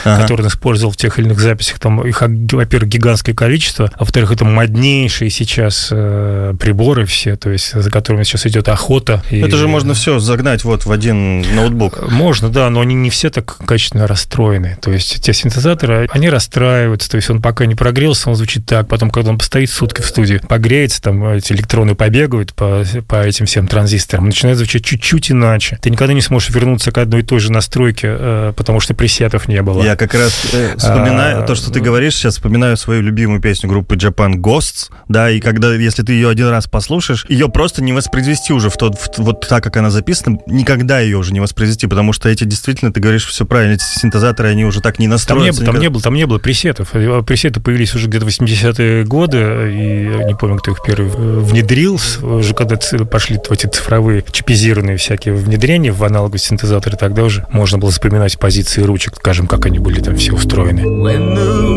который он использовал в тех или иных записях. Там их, во-первых, гигантское количество, а во-вторых, это моднейшие сейчас приборы все, то есть за которыми сейчас идет охота. Это же можно все загнать вот в один ноутбук. Можно, да, но они не все так качественно расстроены. То есть те синтезаторы, они расстраиваются, то есть он пока не прогрелся, он звучит так, потом, когда он постоит сутки в студии, погреется, там эти электроны побегают по этим всем транзисторам, начинает звучать чуть-чуть иначе. Ты никогда не сможешь вернуться к одной и той же настройке, потому что пресетов не было. Я как раз вспоминаю то, что ты говоришь, сейчас вспоминаю свою любимую песню группы Japan Ghosts, да, и когда, если ты ее один раз послушаешь, ее просто не воспроизвести уже вот так, как она записана, никогда ее уже не воспроизвести, потому что эти действительно, ты говоришь все правильно, эти синтезаторы, они уже так не настроятся. Там не было пресетов. Пресеты появились уже где-то в 80-е годы, и не помню, кто их первый внедрил, уже когда пошли эти цифровые чипизированные всякие внедрения в аналоговые синтезаторы, тогда уже можно было запоминать позиции ручек, скажем, как они были там все устроены.